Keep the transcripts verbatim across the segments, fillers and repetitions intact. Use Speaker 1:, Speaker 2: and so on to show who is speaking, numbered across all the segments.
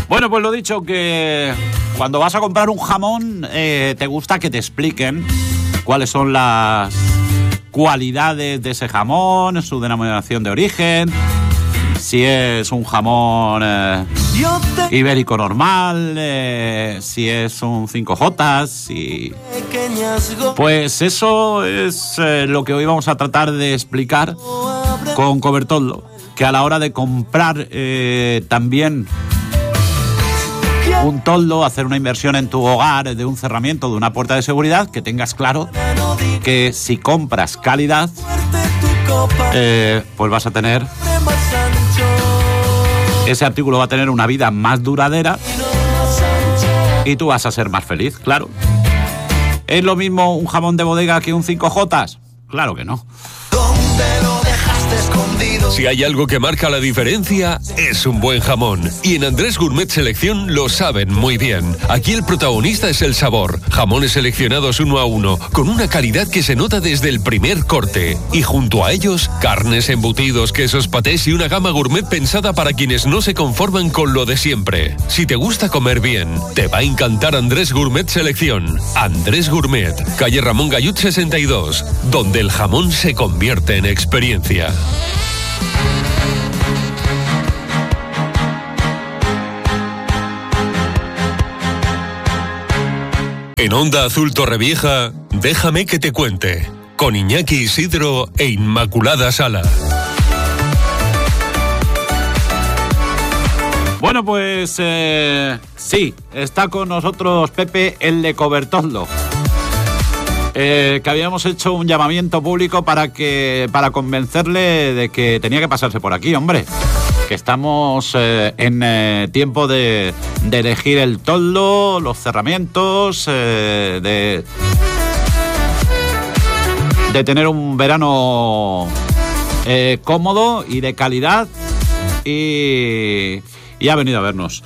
Speaker 1: Bueno, pues lo dicho, que cuando vas a comprar un jamón, eh, te gusta que te expliquen cuáles son las cualidades de ese jamón, su denominación de origen, si es un jamón eh, ibérico normal, eh, si es un cinco jotas, si... Pues eso es eh, lo que hoy vamos a tratar de explicar con Cobertoldo, que a la hora de comprar eh, también un toldo, hacer una inversión en tu hogar de un cerramiento, de una puerta de seguridad, que tengas claro que si compras calidad, eh, pues vas a tener... Ese artículo va a tener una vida más duradera y tú vas a ser más feliz, claro. ¿Es lo mismo un jamón de bodega que un cinco jotas? Claro que no.
Speaker 2: Si hay algo que marca la diferencia, es un buen jamón. Y en Andrés Gourmet Selección lo saben muy bien. Aquí el protagonista es el sabor. Jamones seleccionados uno a uno, con una calidad que se nota desde el primer corte. Y junto a ellos, carnes, embutidos, quesos, patés y una gama gourmet pensada para quienes no se conforman con lo de siempre. Si te gusta comer bien, te va a encantar Andrés Gourmet Selección. Andrés Gourmet, calle Ramón Gallut sesenta y dos, donde el jamón se convierte en experiencia. En Onda Azul Torrevieja, déjame que te cuente, con Iñaki Isidro e Inmaculada Sala.
Speaker 1: Bueno, pues eh, sí, está con nosotros Pepe, el de Cobertoldo. Eh, que habíamos hecho un llamamiento público para que para convencerle de que tenía que pasarse por aquí, hombre. Que estamos eh, en eh, tiempo de, de elegir el toldo, los cerramientos, eh, de, de tener un verano eh, cómodo y de calidad, y, y ha venido a vernos.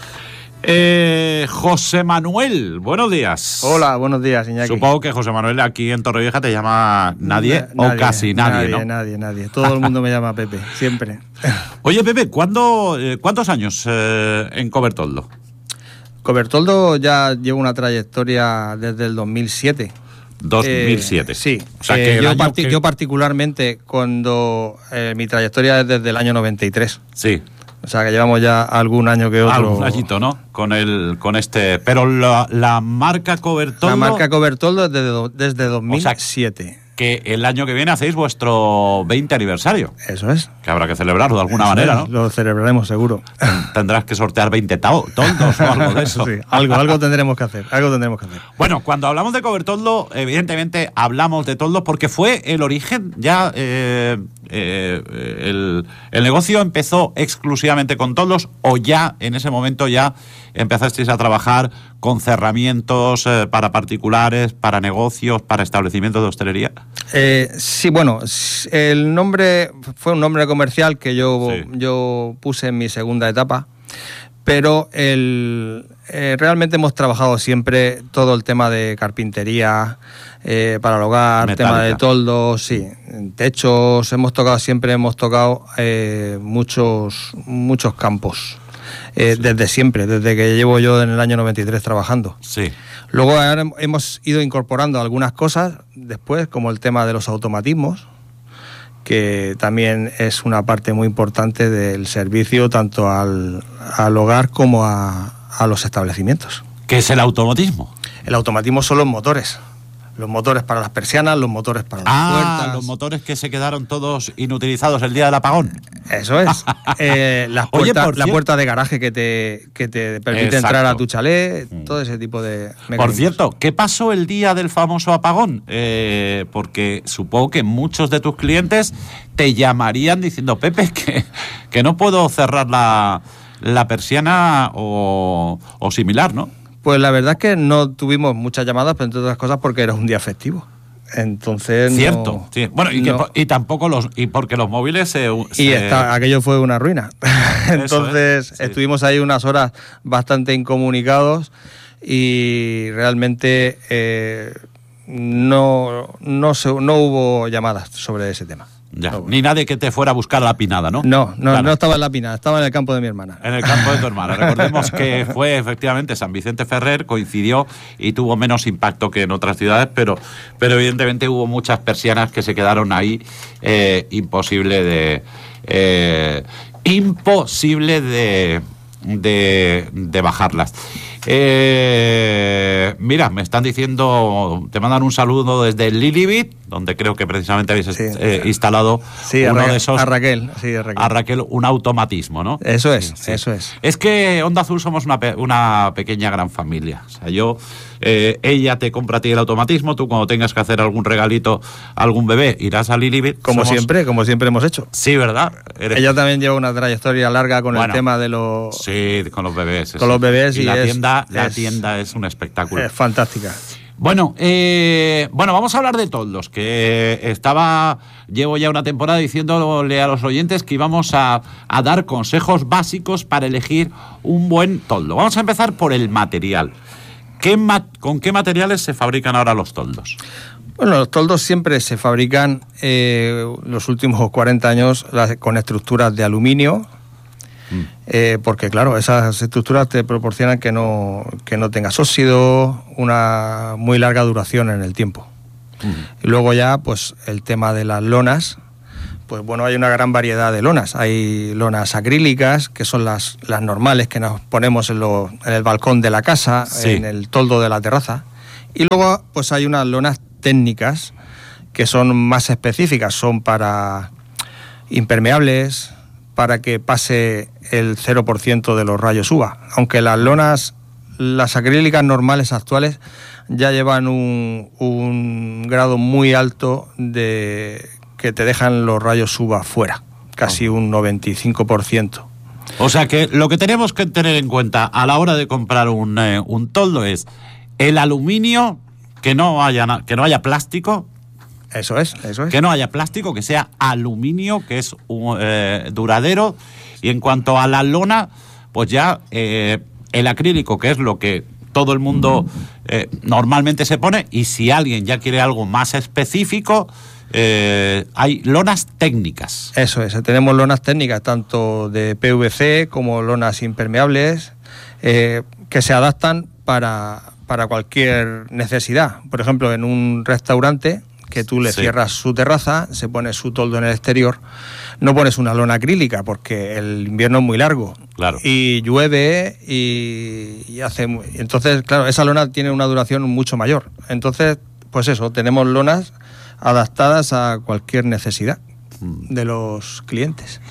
Speaker 1: Eh, José Manuel, buenos días.
Speaker 3: Hola, buenos días, Iñaki.
Speaker 1: Supongo que José Manuel aquí en Torrevieja te llama nadie,
Speaker 3: Na- nadie
Speaker 1: o casi nadie,
Speaker 3: nadie,
Speaker 1: ¿no?
Speaker 3: Nadie, nadie. Todo el mundo me llama Pepe, siempre.
Speaker 1: Oye, Pepe, ¿cuándo, eh, ¿cuántos años eh, en Cobertoldo?
Speaker 3: Cobertoldo ya lleva una trayectoria desde el dos mil siete.
Speaker 1: dos mil siete.
Speaker 3: Eh, sí.
Speaker 1: O sea,
Speaker 3: Eh,
Speaker 1: que el
Speaker 3: yo,
Speaker 1: año
Speaker 3: parti-
Speaker 1: que-
Speaker 3: yo particularmente, cuando eh, mi trayectoria es desde el año noventa y tres.
Speaker 1: Sí.
Speaker 3: O sea, que llevamos ya algún año que otro.
Speaker 1: Algún añito, ¿no? Con el, con este. Pero la, la marca Cobertoldo.
Speaker 3: La marca Cobertoldo es desde, do- desde dos mil siete.
Speaker 1: Que el año que viene hacéis vuestro veinte aniversario.
Speaker 3: Eso es.
Speaker 1: Que habrá que celebrarlo de alguna
Speaker 3: Eso
Speaker 1: manera,
Speaker 3: es,
Speaker 1: ¿no?
Speaker 3: Lo celebraremos seguro.
Speaker 1: Tendrás que sortear veinte tao- toldos o algo de eso.
Speaker 3: Sí, algo, algo tendremos que hacer. Algo tendremos que hacer.
Speaker 1: Bueno, cuando hablamos de Cobertoldo, evidentemente hablamos de toldos porque fue el origen. Ya eh, eh, el, el negocio empezó exclusivamente con toldos, o ya en ese momento ya empezasteis a trabajar con cerramientos eh, para particulares, para negocios, para establecimientos de hostelería.
Speaker 3: Eh, sí, bueno, s- el nombre fue un nombre comercial que yo,
Speaker 1: Sí.
Speaker 3: yo puse en mi segunda etapa, pero el, eh, realmente hemos trabajado siempre todo el tema de carpintería eh, para el hogar,
Speaker 1: Metálica.
Speaker 3: tema de toldos, sí, techos, hemos tocado siempre, hemos tocado eh, muchos, muchos campos. Eh,
Speaker 1: Sí.
Speaker 3: Desde siempre, desde que llevo yo en el año noventa y tres trabajando.
Speaker 1: Sí.
Speaker 3: Luego ahora hemos ido incorporando algunas cosas después, como el tema de los automatismos, que también es una parte muy importante del servicio tanto al, al hogar como a, a los establecimientos.
Speaker 1: ¿Qué es el automatismo?
Speaker 3: El automatismo son los motores. Los motores para las persianas, los motores para las
Speaker 1: Ah,
Speaker 3: puertas.
Speaker 1: los motores que se quedaron todos inutilizados el día del apagón.
Speaker 3: Eso es. Eh, las
Speaker 1: Oye,
Speaker 3: puertas-
Speaker 1: por
Speaker 3: la
Speaker 1: cier-
Speaker 3: puerta de garaje que te, que te permite
Speaker 1: Exacto.
Speaker 3: entrar a tu chalet, todo ese tipo de mecanismos.
Speaker 1: Por cierto, ¿qué pasó el día del famoso apagón? Eh, porque supongo que muchos de tus clientes te llamarían diciendo, Pepe, que, que no puedo cerrar la, la persiana o, o similar, ¿no?
Speaker 3: Pues la verdad es que no tuvimos muchas llamadas, pero entre otras cosas porque era un día festivo. Entonces
Speaker 1: Cierto.
Speaker 3: no,
Speaker 1: Sí. Bueno, y, que
Speaker 3: no.
Speaker 1: po- y tampoco los... Y porque los móviles se...
Speaker 3: Y
Speaker 1: se-
Speaker 3: esta- aquello fue una ruina. Entonces
Speaker 1: es, sí.
Speaker 3: estuvimos ahí unas horas bastante incomunicados y realmente eh, no, no, se- no hubo llamadas sobre ese tema.
Speaker 1: Ya.
Speaker 3: No,
Speaker 1: Ni nadie que te fuera a buscar a la pinada, ¿no?
Speaker 3: No, no,
Speaker 1: Claro.
Speaker 3: no estaba en la pinada, estaba en el campo de mi hermana.
Speaker 1: En el campo de tu hermana. Recordemos que fue efectivamente San Vicente Ferrer, coincidió y tuvo menos impacto que en otras ciudades, pero, pero evidentemente hubo muchas persianas que se quedaron ahí, eh, imposible de... Eh, imposible de... De, de bajarlas. Eh, mira, me están diciendo, te mandan un saludo desde Lilibit, donde creo que precisamente habéis
Speaker 3: Sí.
Speaker 1: eh, instalado
Speaker 3: Sí, a
Speaker 1: uno
Speaker 3: Ra-
Speaker 1: de esos.
Speaker 3: a Raquel, sí, a Raquel.
Speaker 1: A Raquel, un automatismo, ¿no?
Speaker 3: Eso es,
Speaker 1: Sí, sí.
Speaker 3: eso es.
Speaker 1: Es que Onda Azul somos una, pe- una pequeña gran familia. O sea, yo, eh, ella te compra a ti el automatismo, tú cuando tengas que hacer algún regalito a algún bebé, irás a Lilibit.
Speaker 3: Como
Speaker 1: Somos-
Speaker 3: siempre, como siempre hemos hecho.
Speaker 1: Sí, ¿verdad? Eres-
Speaker 3: Ella también lleva una trayectoria larga con
Speaker 1: Bueno,
Speaker 3: el tema de los...
Speaker 1: Sí, con los bebés.
Speaker 3: Con
Speaker 1: sí.
Speaker 3: los bebés
Speaker 1: y
Speaker 3: y
Speaker 1: la
Speaker 3: es-
Speaker 1: tienda, la
Speaker 3: es-
Speaker 1: tienda es un espectáculo.
Speaker 3: Es fantástica.
Speaker 1: Bueno, eh, bueno, vamos a hablar de toldos, que estaba, llevo ya una temporada diciéndole a los oyentes que íbamos a, a dar consejos básicos para elegir un buen toldo. Vamos a empezar por el material. ¿Qué ma- ¿Con qué materiales se fabrican ahora los toldos?
Speaker 3: Bueno, los toldos siempre se fabrican eh, los últimos cuarenta años las- con estructuras de aluminio,
Speaker 1: Mm.
Speaker 3: eh, porque claro, esas estructuras te proporcionan que no, que no tengas óxido, una muy larga duración en el tiempo.
Speaker 1: Mm.
Speaker 3: Y luego ya, pues el tema de las lonas, pues bueno, hay una gran variedad de lonas. Hay lonas acrílicas, que son las, las normales que nos ponemos en, lo- en el balcón de la casa,
Speaker 1: Sí.
Speaker 3: en el toldo de la terraza. Y luego, pues hay unas lonas técnicas que son más específicas, son para impermeables, para que pase el cero por ciento de los rayos U V A. Aunque las lonas, las acrílicas normales actuales, ya llevan un, un grado muy alto de que te dejan los rayos U V A fuera, casi un noventa y cinco por ciento.
Speaker 1: O sea que lo que tenemos que tener en cuenta a la hora de comprar un, eh, un toldo es el aluminio, que no haya, na- que no haya plástico,
Speaker 3: Eso es, eso es.
Speaker 1: que no haya plástico, que sea aluminio, que es un, eh, duradero. Y en cuanto a la lona, pues ya eh, el acrílico, que es lo que todo el mundo eh, normalmente se pone, y si alguien ya quiere algo más específico, eh, hay lonas técnicas.
Speaker 3: Eso es, tenemos lonas técnicas tanto de P V C como lonas impermeables eh, que se adaptan para, para cualquier necesidad. Por ejemplo, en un restaurante que tú le
Speaker 1: Sí.
Speaker 3: cierras su terraza, se pone su toldo en el exterior, no pones una lona acrílica porque el invierno es muy largo.
Speaker 1: Claro.
Speaker 3: Y llueve y, y hace... mu- Entonces, claro, esa lona tiene una duración mucho mayor. Entonces, pues eso, tenemos lonas adaptadas a cualquier necesidad de los clientes.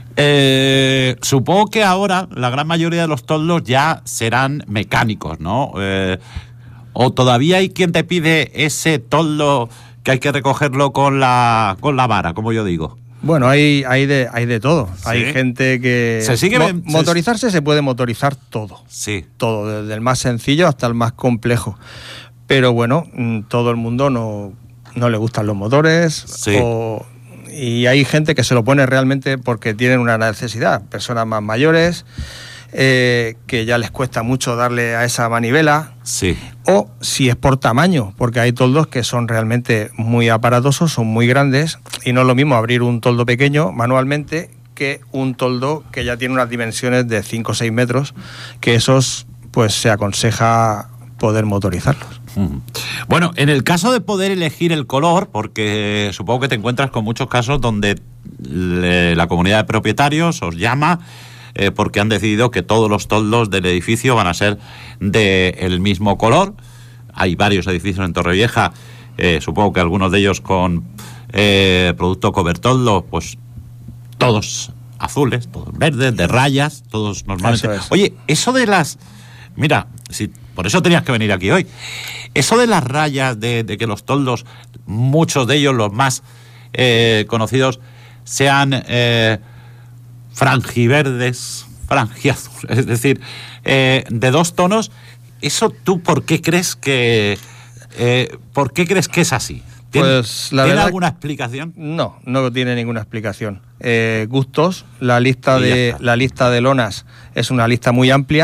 Speaker 1: Eh, supongo que ahora la gran mayoría de los toldos ya serán mecánicos, ¿no? Eh, o todavía hay quien te pide ese toldo que hay que recogerlo con la con la vara, como yo digo.
Speaker 3: Bueno, hay, hay, de, hay de todo.
Speaker 1: ¿Sí?
Speaker 3: Hay gente que...
Speaker 1: Se sigue
Speaker 3: mo-
Speaker 1: ven- se-
Speaker 3: motorizarse se puede motorizar todo.
Speaker 1: Sí.
Speaker 3: Todo, desde el más sencillo hasta el más complejo. Pero bueno, mm, todo el mundo no, no le gustan los motores.
Speaker 1: Sí.
Speaker 3: o- y hay gente que se lo pone realmente porque tienen una necesidad. Personas más mayores, eh, que ya les cuesta mucho darle a esa manivela.
Speaker 1: Sí.
Speaker 3: O si es por tamaño, porque hay toldos que son realmente muy aparatosos, son muy grandes, y no es lo mismo abrir un toldo pequeño manualmente que un toldo que ya tiene unas dimensiones de cinco o seis metros, que esos pues se aconseja poder motorizarlos.
Speaker 1: Ujú. Bueno, en el caso de poder elegir el color, porque supongo que te encuentras con muchos casos donde le- la comunidad de propietarios os llama eh, porque han decidido que todos los toldos del edificio van a ser del mismo color. Hay varios edificios en Torrevieja, eh, supongo que algunos de ellos con eh, producto Cobertoldo, pues todos azules, todos verdes, de rayas, todos normalmente.
Speaker 3: Eso es.
Speaker 1: Oye, eso de las... Mira, si, por eso tenías que venir aquí hoy. Eso de las rayas, de, de que los toldos, muchos de ellos, los más eh, conocidos, sean eh, franjiverdes, franjiazules, es decir, eh, de dos tonos, ¿eso tú por qué crees que, eh, por qué crees que es así? ¿Tiene,
Speaker 3: Pues, la
Speaker 1: ¿tiene
Speaker 3: verdad-
Speaker 1: alguna explicación?
Speaker 3: No, no tiene ninguna explicación. Eh, gustos, la lista
Speaker 1: Y ya
Speaker 3: de
Speaker 1: está.
Speaker 3: la lista de lonas es una lista muy amplia.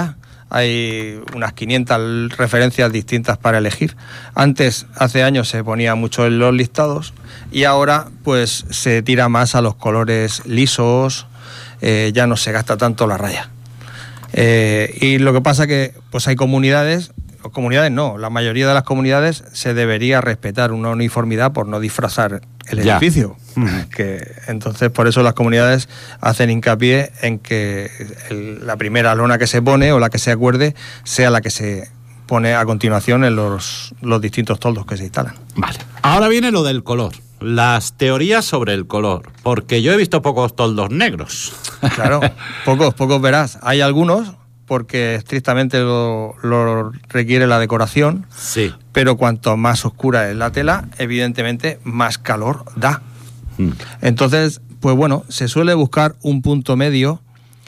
Speaker 3: hay unas quinientas referencias distintas para elegir. Antes, hace años, se ponía mucho en los listados y ahora pues se tira más a los colores lisos, eh, ya no se gasta tanto la raya. Eh, y lo que pasa que pues hay comunidades, o comunidades no, la mayoría de las comunidades se debería respetar una uniformidad por no disfrazar el
Speaker 1: Ya.
Speaker 3: edificio. Que, entonces, por eso las comunidades hacen hincapié en que el, la primera lona que se pone o la que se acuerde sea la que se pone a continuación en los, los distintos toldos que se instalan.
Speaker 1: Vale. Ahora viene lo del color. Las teorías sobre el color. Porque yo he visto pocos toldos negros.
Speaker 3: Claro, pocos, pocos verás. Hay algunos, porque estrictamente lo, lo requiere la decoración.
Speaker 1: Sí.
Speaker 3: Pero cuanto más oscura es la tela, evidentemente más calor da.
Speaker 1: Mm.
Speaker 3: Entonces, pues bueno, se suele buscar un punto medio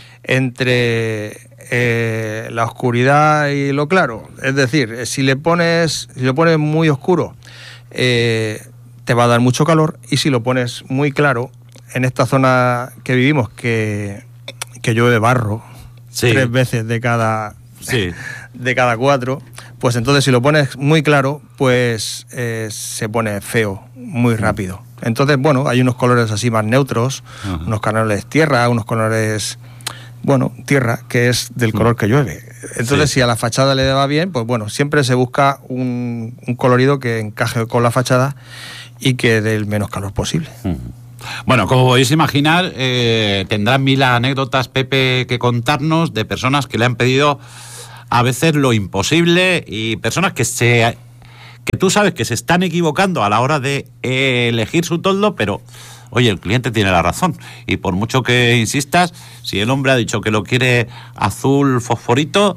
Speaker 3: entre eh, la oscuridad y lo claro. Es decir, si le pones, si lo pones muy oscuro, eh, te va a dar mucho calor, y si lo pones muy claro, en esta zona que vivimos, que, que llueve barro,
Speaker 1: Sí.
Speaker 3: tres veces de cada,
Speaker 1: Sí.
Speaker 3: de cada cuatro, pues entonces si lo pones muy claro, pues eh, se pone feo muy rápido. Entonces, bueno, hay unos colores así más neutros,
Speaker 1: Ajá.
Speaker 3: unos colores tierra, unos colores, bueno, tierra, que es del color que llueve. Entonces,
Speaker 1: Sí.
Speaker 3: si a la fachada le va bien, pues bueno, siempre se busca un, un colorido que encaje con la fachada y que dé el menos calor posible.
Speaker 1: Mm. Bueno, como podéis imaginar, eh, tendrán mil anécdotas, Pepe, que contarnos de personas que le han pedido a veces lo imposible, y personas que se que tú sabes que se están equivocando a la hora de eh, elegir su toldo, pero oye, el cliente tiene la razón, y por mucho que insistas, si el hombre ha dicho que lo quiere azul fosforito,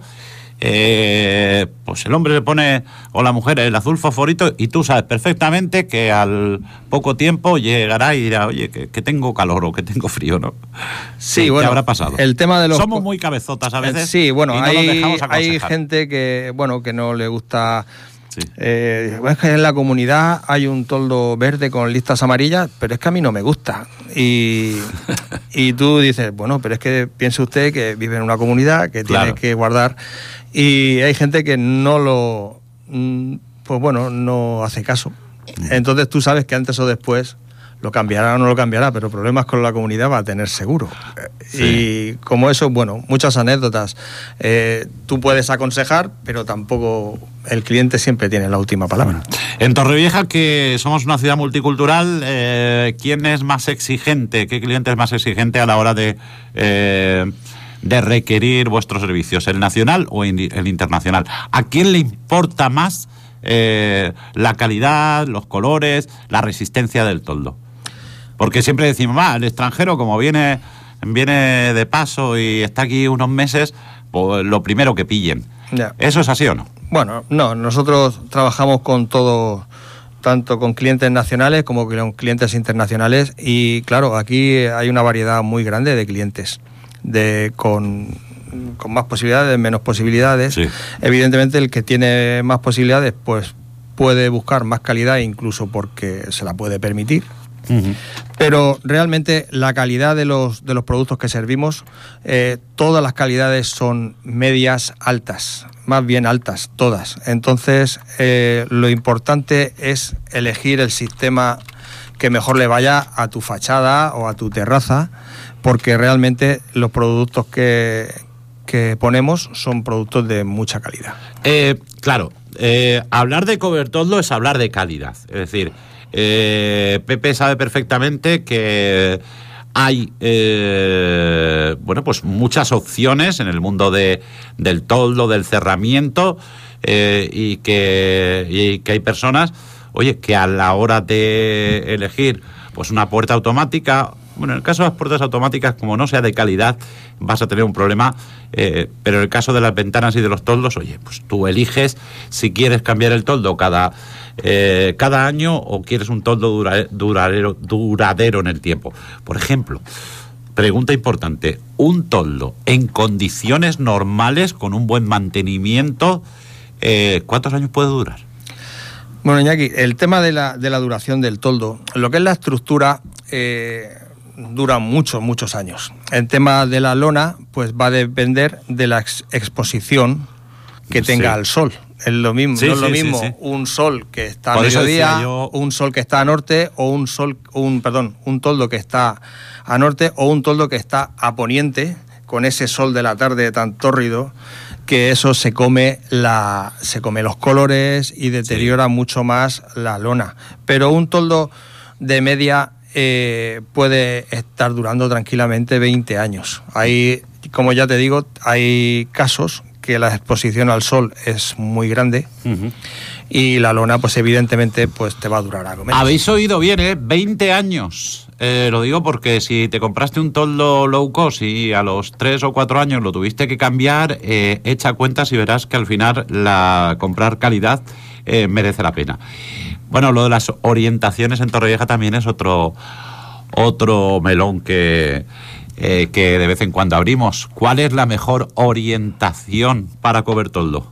Speaker 1: eh, pues el hombre le pone, o la mujer, el azul fosforito, y tú sabes perfectamente que al poco tiempo llegará y dirá, oye, que, que tengo calor o que tengo frío, ¿no?
Speaker 3: Sí,
Speaker 1: ¿Qué
Speaker 3: bueno,
Speaker 1: habrá pasado?
Speaker 3: el tema de los
Speaker 1: Somos muy cabezotas a veces.
Speaker 3: Sí, bueno,
Speaker 1: y no
Speaker 3: hay,
Speaker 1: nos dejamos
Speaker 3: hay
Speaker 1: aconsejar.
Speaker 3: gente que, bueno, que no le gusta.
Speaker 1: Sí.
Speaker 3: Eh, es que en la comunidad hay un toldo verde con listas amarillas, pero es que a mí no me gusta. Y, y tú dices, bueno, pero es que piense usted que vive en una comunidad, que
Speaker 1: Claro.
Speaker 3: tiene que guardar. Y hay gente que no lo, mm, pues bueno, no hace caso. Entonces tú sabes que antes o después lo cambiará o no lo cambiará, pero problemas con la comunidad va a tener seguro.
Speaker 1: Sí.
Speaker 3: Y como eso, bueno, muchas anécdotas. Eh, tú puedes aconsejar, pero tampoco el cliente siempre tiene la última palabra.
Speaker 1: En Torrevieja, que somos una ciudad multicultural, eh, ¿quién es más exigente? ¿Qué cliente es más exigente a la hora de, eh, de requerir vuestros servicios? ¿El nacional o el internacional? ¿A quién le importa más eh, la calidad, los colores, la resistencia del toldo? Porque siempre decimos, ah, el extranjero, como viene, viene de paso y está aquí unos meses, pues lo primero que pillen.
Speaker 3: Ya.
Speaker 1: ¿Eso es así o no?
Speaker 3: Bueno, no, nosotros trabajamos con todo, tanto con clientes nacionales como con clientes internacionales, y claro, aquí hay una variedad muy grande de clientes, de con, con más posibilidades, menos posibilidades.
Speaker 1: Sí.
Speaker 3: Evidentemente el que tiene más posibilidades pues puede buscar más calidad, incluso porque se la puede permitir.
Speaker 1: Uh-huh.
Speaker 3: Pero realmente la calidad de los, de los productos que servimos, eh, todas las calidades son medias altas, más bien altas, todas. Entonces, eh, lo importante es elegir el sistema que mejor le vaya a tu fachada o a tu terraza, porque realmente los productos que, que ponemos son productos de mucha calidad.
Speaker 1: Eh, claro, eh, hablar de cobertoldo es hablar de calidad. Es decir, eh, Pepe sabe perfectamente que hay eh, bueno, pues muchas opciones en el mundo de, del toldo, del cerramiento, eh, y, que, y que hay personas, oye, que a la hora de elegir pues una puerta automática, bueno, en el caso de las puertas automáticas, como no sea de calidad, vas a tener un problema, eh, pero en el caso de las ventanas y de los toldos, oye, pues tú eliges si quieres cambiar el toldo cada, eh, cada año o quieres un toldo dura, duradero, duradero en el tiempo. Por ejemplo, pregunta importante, un toldo en condiciones normales, con un buen mantenimiento, eh, ¿cuántos años puede durar?
Speaker 3: Bueno, Iñaki, el tema de la, de la duración del toldo, lo que es la estructura, eh, duran muchos, muchos años. El tema de la lona, pues va a depender de la ex- exposición que tenga
Speaker 1: Sí.
Speaker 3: al sol. Es lo mismo,
Speaker 1: Sí,
Speaker 3: no es lo
Speaker 1: sí,
Speaker 3: mismo
Speaker 1: sí, sí.
Speaker 3: un sol que está a
Speaker 1: Por eso
Speaker 3: mediodía,
Speaker 1: decía yo-
Speaker 3: un sol que está a norte, o un sol, un perdón, un toldo que está a norte, o un toldo que está a poniente, con ese sol de la tarde tan tórrido, que eso se come la, se come los colores y deteriora sí. mucho más la lona. Pero un toldo de media eh, puede estar durando tranquilamente veinte años. Hay, como ya te digo, hay casos que la exposición al sol es muy grande uh-huh. y la lona, pues evidentemente, pues te va a durar algo menos.
Speaker 1: Habéis oído bien, ¿eh? veinte años. Eh, lo digo porque si te compraste un toldo low cost y a los tres o cuatro años lo tuviste que cambiar, eh, echa cuentas y verás que al final la comprar calidad eh, merece la pena. Bueno, lo de las orientaciones en Torrevieja también es otro, otro melón que... Eh, que de vez en cuando abrimos. ¿Cuál es la mejor orientación para comer toldo?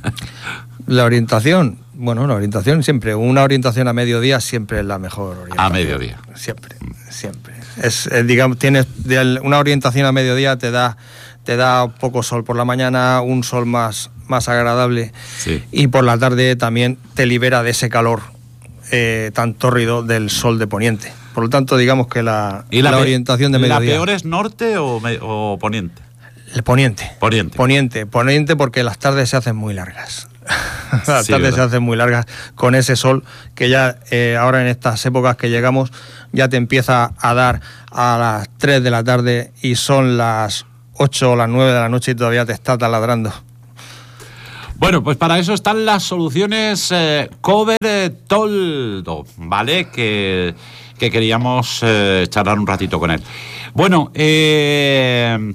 Speaker 3: La orientación, bueno, la orientación siempre, una orientación a mediodía siempre es la mejor orientación.
Speaker 1: A mediodía.
Speaker 3: Siempre, siempre. Es, es digamos, tienes una orientación a mediodía te da te da poco sol por la mañana, un sol más más agradable
Speaker 1: sí.
Speaker 3: y por la tarde también te libera de ese calor eh, tan tórrido del sol de poniente. Por lo tanto, digamos que la,
Speaker 1: ¿Y la,
Speaker 3: la
Speaker 1: pe-
Speaker 3: orientación de mediodía...
Speaker 1: ¿La peor es norte o, me- o poniente?
Speaker 3: El poniente.
Speaker 1: Poniente.
Speaker 3: Poniente. Poniente porque las tardes se hacen muy largas. las
Speaker 1: sí,
Speaker 3: tardes
Speaker 1: ¿verdad?
Speaker 3: se hacen muy largas con ese sol que ya eh, ahora en estas épocas que llegamos ya te empieza a dar a las tres de la tarde y son las ocho o las nueve de la noche y todavía te está taladrando.
Speaker 1: Bueno, pues para eso están las soluciones eh, Cover eh, Toldo, ¿vale? Que, que queríamos eh, charlar un ratito con él. Bueno, eh,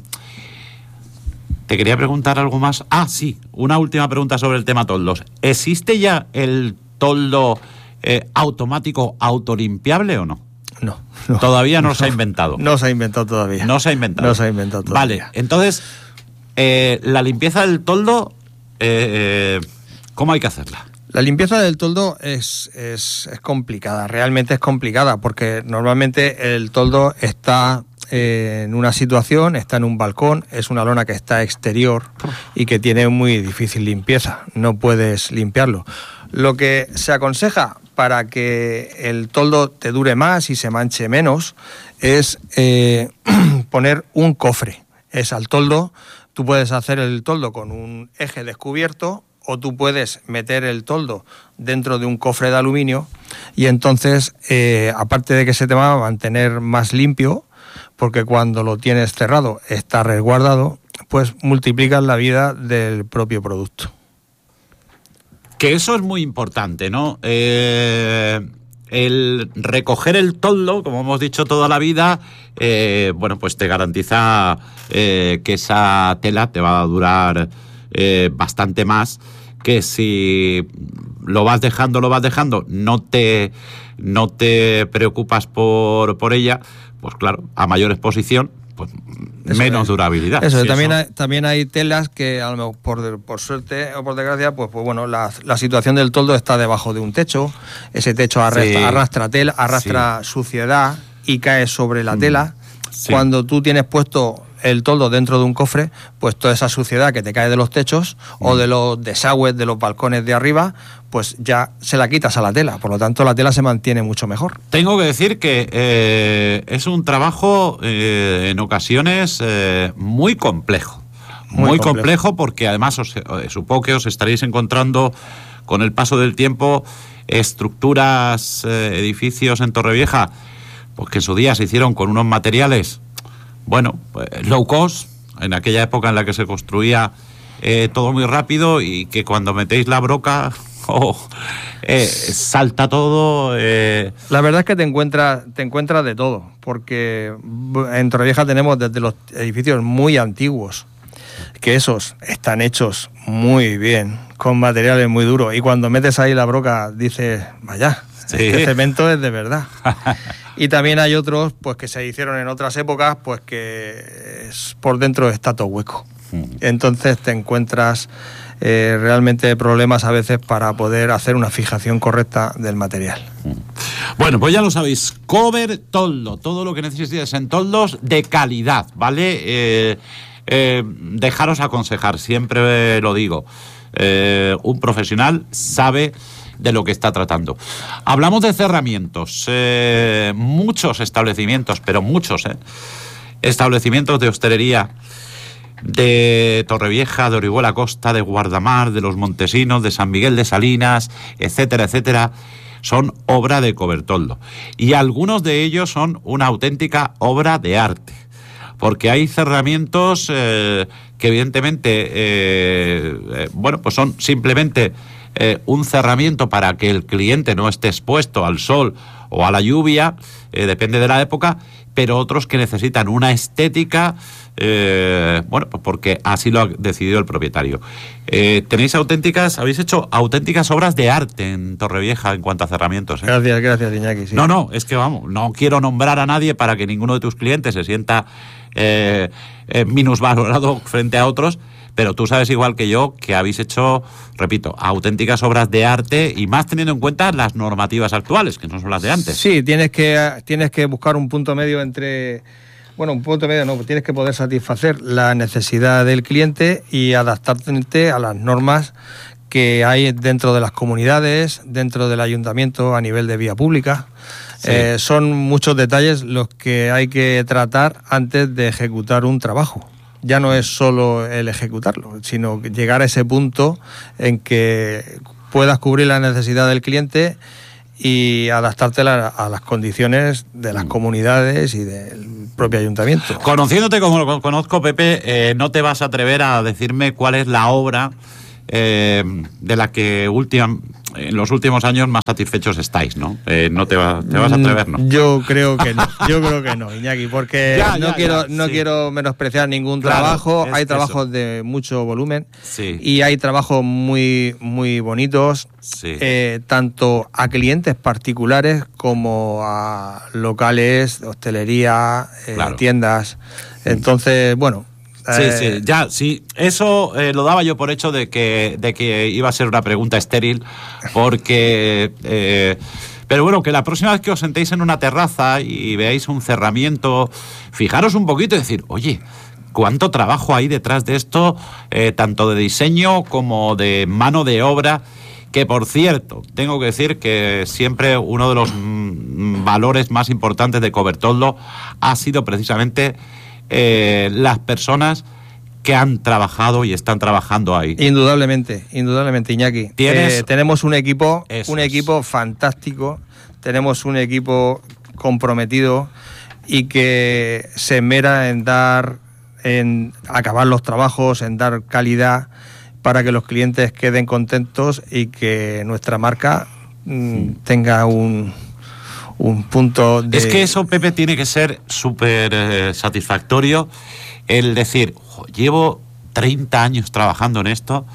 Speaker 1: te quería preguntar algo más. Ah, sí, una última pregunta sobre el tema toldos. ¿Existe ya el toldo eh, automático autolimpiable o no?
Speaker 3: No, no.
Speaker 1: Todavía no, no se ha inventado.
Speaker 3: No se ha inventado todavía.
Speaker 1: No se ha inventado.
Speaker 3: No se ha inventado todavía.
Speaker 1: Vale, entonces, eh, la limpieza del toldo... Eh, ¿cómo hay que hacerla?
Speaker 3: La limpieza del toldo es, es, es complicada, realmente es complicada, porque normalmente el toldo está eh, en una situación, está en un balcón, es una lona que está exterior y que tiene muy difícil limpieza, no puedes limpiarlo. Lo que se aconseja para que el toldo te dure más y se manche menos es eh, poner un cofre. Es al toldo. Tú puedes hacer el toldo con un eje descubierto o tú puedes meter el toldo dentro de un cofre de aluminio y entonces, eh, aparte de que se te va a mantener más limpio, porque cuando lo tienes cerrado está resguardado, pues multiplicas la vida del propio producto.
Speaker 1: Que eso es muy importante, ¿no? Eh... El recoger el toldo, como hemos dicho toda la vida, eh, bueno, pues te garantiza eh, que esa tela te va a durar eh, bastante más que si lo vas dejando, lo vas dejando, no te, no te preocupas por, por ella, pues claro, a mayor exposición, pues eso menos es. durabilidad.
Speaker 3: Eso,
Speaker 1: sí,
Speaker 3: también,
Speaker 1: eso.
Speaker 3: Hay, también hay telas que, a lo mejor, por, por suerte o por desgracia, pues, pues bueno, la, la situación del toldo está debajo de un techo, ese techo arrastra, sí. arrastra tela, arrastra sí. suciedad y cae sobre la tela. Sí. Cuando tú tienes puesto el toldo dentro de un cofre, pues toda esa suciedad que te cae de los techos mm. o de los desagües de los balcones de arriba, pues ya se la quitas a la tela. Por lo tanto, la tela se mantiene mucho mejor.
Speaker 1: Tengo que decir que eh, es un trabajo eh, en ocasiones eh, muy complejo. Muy, muy complejo. complejo porque además os, eh, supongo que os estaréis encontrando con el paso del tiempo estructuras, eh, edificios en Torrevieja, pues que en su día se hicieron con unos materiales, bueno, pues, low cost, en aquella época en la que se construía eh, todo muy rápido y que cuando metéis la broca oh, eh, salta todo. Eh.
Speaker 3: La verdad es que te encuentras, te encuentras de todo, porque en Torrevieja tenemos desde los edificios muy antiguos, que esos están hechos muy bien, con materiales muy duros, y cuando metes ahí la broca dices, vaya, sí. este cemento es de verdad. Y también hay otros pues que se hicieron en otras épocas, pues que es, por dentro está todo hueco. Entonces te encuentras eh, realmente problemas a veces para poder hacer una fijación correcta del material.
Speaker 1: Bueno, pues ya lo sabéis, Cover Toldo, todo lo que necesites en toldos de calidad, ¿vale? Eh, eh, dejaros aconsejar, siempre lo digo, eh, un profesional sabe de lo que está tratando. Hablamos de cerramientos, eh, muchos establecimientos, pero muchos, eh, establecimientos de hostelería de Torrevieja, de Orihuela Costa, de Guardamar, de Los Montesinos, de San Miguel de Salinas, etcétera, etcétera, son obra de Cover Toldo. Y algunos de ellos son una auténtica obra de arte. Porque hay cerramientos eh, que evidentemente, eh, eh, bueno, pues son simplemente eh, un cerramiento para que el cliente no esté expuesto al sol o a la lluvia, eh, depende de la época, pero otros que necesitan una estética, eh, bueno, pues porque así lo ha decidido el propietario. Eh, tenéis auténticas, habéis hecho auténticas obras de arte en Torrevieja en cuanto a cerramientos, ¿eh?
Speaker 3: Gracias, gracias, Iñaki. Sí.
Speaker 1: No, no, es que vamos, no quiero nombrar a nadie para que ninguno de tus clientes se sienta eh, eh, minusvalorado frente a otros, pero tú sabes igual que yo que habéis hecho, repito, auténticas obras de arte y más teniendo en cuenta las normativas actuales, que no son las de antes.
Speaker 3: Sí, tienes que, tienes que buscar un punto medio entre... Bueno, un punto medio no, tienes que poder satisfacer la necesidad del cliente y adaptarte a las normas que hay dentro de las comunidades, dentro del ayuntamiento a nivel de vía pública. Sí. Eh, son muchos detalles los que hay que tratar antes de ejecutar un trabajo. Ya no es solo el ejecutarlo, sino llegar a ese punto en que puedas cubrir la necesidad del cliente y adaptarte a las condiciones de las comunidades y del propio ayuntamiento.
Speaker 1: Conociéndote como lo conozco, Pepe, eh, no te vas a atrever a decirme cuál es la obra eh, de la que última, en los últimos años más satisfechos estáis, ¿no? Eh, no te, va, te vas a atrever, ¿no?
Speaker 3: Yo creo que no, yo creo que no, Iñaki, porque
Speaker 1: ya,
Speaker 3: no
Speaker 1: ya,
Speaker 3: quiero
Speaker 1: ya,
Speaker 3: no
Speaker 1: sí.
Speaker 3: quiero menospreciar ningún
Speaker 1: claro,
Speaker 3: trabajo. Hay
Speaker 1: es
Speaker 3: trabajos
Speaker 1: eso.
Speaker 3: de mucho volumen,
Speaker 1: sí.
Speaker 3: y hay trabajos muy muy bonitos,
Speaker 1: sí.
Speaker 3: eh, tanto a clientes particulares como a locales, hostelería, eh,
Speaker 1: claro.
Speaker 3: tiendas. Entonces, bueno.
Speaker 1: Sí, sí, ya, sí. Eso eh, lo daba yo por hecho de que, de que iba a ser una pregunta estéril, porque... Eh, pero bueno, que la próxima vez que os sentéis en una terraza y veáis un cerramiento, fijaros un poquito y decir, oye, ¿cuánto trabajo hay detrás de esto, eh, tanto de diseño como de mano de obra? Que, por cierto, tengo que decir que siempre uno de los mm, valores más importantes de Cover Toldo ha sido precisamente... Eh, las personas que han trabajado y están trabajando ahí.
Speaker 3: Indudablemente, indudablemente, Iñaki.
Speaker 1: ¿Tienes?
Speaker 3: Eh, tenemos un equipo,
Speaker 1: Eso
Speaker 3: un
Speaker 1: es.
Speaker 3: equipo fantástico, tenemos un equipo comprometido y que se esmera en dar, en acabar los trabajos, en dar calidad para que los clientes queden contentos y que nuestra marca mm, tenga un... un punto de...
Speaker 1: Es que eso, Pepe, tiene que ser súper eh, satisfactorio, el decir, llevo treinta años trabajando en esto,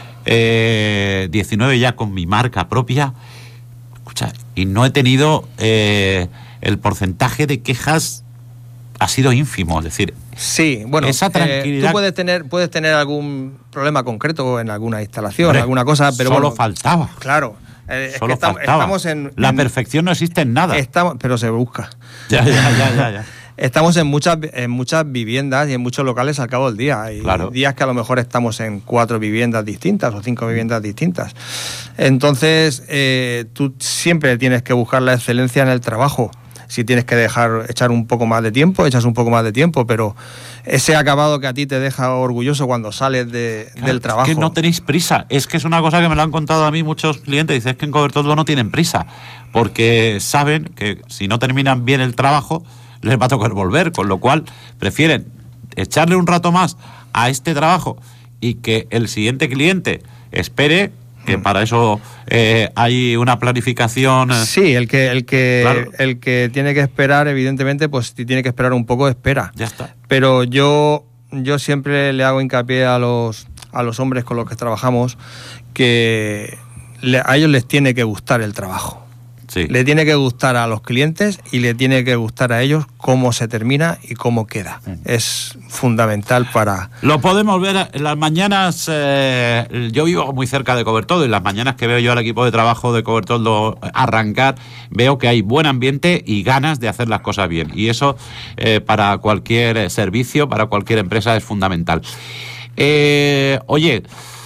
Speaker 1: eh, diecinueve ya con mi marca propia, escucha, y no he tenido eh, el porcentaje de quejas ha sido ínfimo, es decir...
Speaker 3: Sí, bueno,
Speaker 1: esa tranquilidad...
Speaker 3: Eh, tú puedes tener, puedes tener algún problema concreto en alguna instalación,
Speaker 1: Hombre,
Speaker 3: alguna cosa, pero
Speaker 1: solo
Speaker 3: bueno,
Speaker 1: faltaba.
Speaker 3: Claro. Eh,
Speaker 1: Solo
Speaker 3: es que estamos,
Speaker 1: faltaba.
Speaker 3: estamos en...
Speaker 1: La
Speaker 3: en,
Speaker 1: perfección no existe en nada.
Speaker 3: Estamos, pero se busca.
Speaker 1: Ya, ya, ya, ya, ya.
Speaker 3: Estamos en muchas, en muchas viviendas y en muchos locales al cabo del día. Hay
Speaker 1: claro.
Speaker 3: días que a lo mejor estamos en cuatro viviendas distintas o cinco viviendas distintas. Entonces, eh, tú siempre tienes que buscar la excelencia en el trabajo. Si tienes que dejar echar un poco más de tiempo, echas un poco más de tiempo, pero ese acabado que a ti te deja orgulloso cuando sales de,
Speaker 1: claro,
Speaker 3: del trabajo.
Speaker 1: Es que no tenéis prisa. Es que es una cosa que me lo han contado a mí muchos clientes. Dicen que en Cover Toldo no tienen prisa, porque saben que si no terminan bien el trabajo, les va a tocar volver, con lo cual prefieren echarle un rato más a este trabajo y que el siguiente cliente espere, que para eso eh, hay una planificación. Eh.
Speaker 3: Sí, el que el que
Speaker 1: Claro.
Speaker 3: el que tiene que esperar, evidentemente, pues si tiene que esperar un poco, espera.
Speaker 1: Ya está.
Speaker 3: Pero yo yo siempre le hago hincapié a los a los hombres con los que trabajamos que le, a ellos les tiene que gustar el trabajo.
Speaker 1: Sí.
Speaker 3: Le tiene que gustar a los clientes y le tiene que gustar a ellos cómo se termina y cómo queda. Mm. Es fundamental para...
Speaker 1: Lo podemos ver en las mañanas. Eh, yo vivo muy cerca de Cobertoldo y las mañanas que veo yo al equipo de trabajo de Cobertoldo arrancar, veo que hay buen ambiente y ganas de hacer las cosas bien. Y eso eh, para cualquier servicio, para cualquier empresa es fundamental. Eh, oye...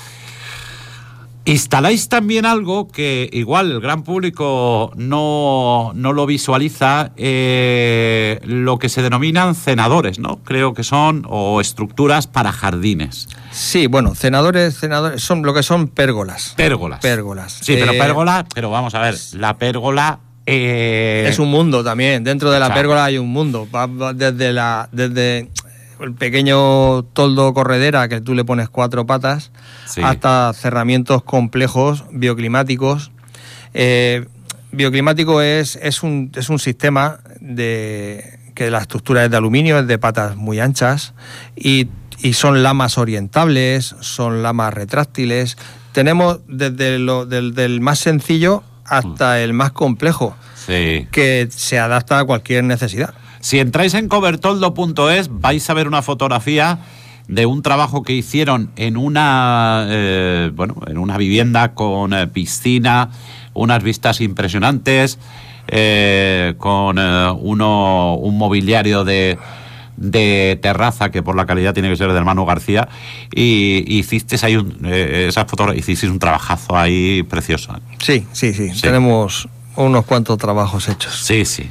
Speaker 1: Instaláis también algo que igual el gran público no, no lo visualiza, eh, lo que se denominan cenadores, ¿no? Creo que son, o estructuras para jardines.
Speaker 3: Sí, bueno, cenadores, cenadores son lo que son pérgolas.
Speaker 1: Pérgolas.
Speaker 3: Pérgolas.
Speaker 1: Sí, pero eh, pérgola, pero vamos a ver, la pérgola... Eh...
Speaker 3: Es un mundo también, dentro de la claro. pérgola hay un mundo, va, va desde la... desde el pequeño toldo corredera que tú le pones cuatro patas, sí. hasta cerramientos complejos bioclimáticos. Eh, bioclimático es, es, un, es un sistema de que la estructura es de aluminio, es de patas muy anchas y, y son lamas orientables, son lamas retráctiles. Tenemos desde lo, del, del más sencillo hasta el más complejo,
Speaker 1: sí.
Speaker 3: que se adapta a cualquier necesidad.
Speaker 1: Si entráis en cobertoldo punto es vais a ver una fotografía de un trabajo que hicieron en una eh, bueno en una vivienda con eh, piscina, unas vistas impresionantes, eh, con eh, uno un mobiliario de de terraza que por la calidad tiene que ser de hermano García, y, y hicisteis ahí un, eh, esa fotografía, hicisteis un trabajazo ahí precioso.
Speaker 3: Sí, sí, sí, sí. Tenemos unos cuantos trabajos hechos.
Speaker 1: Sí, sí.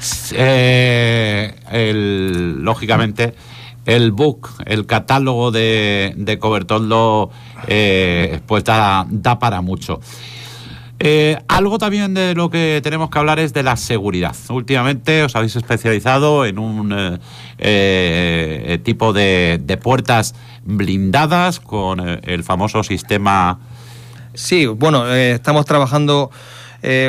Speaker 1: Eh, el, lógicamente, el book, el catálogo de, de Cobertoldo, eh, pues da, da para mucho. Eh, algo también de lo que tenemos que hablar es de la seguridad. Últimamente os habéis especializado en un eh, eh, tipo de, de puertas blindadas con eh, el famoso sistema...
Speaker 3: Sí, bueno, eh, estamos trabajando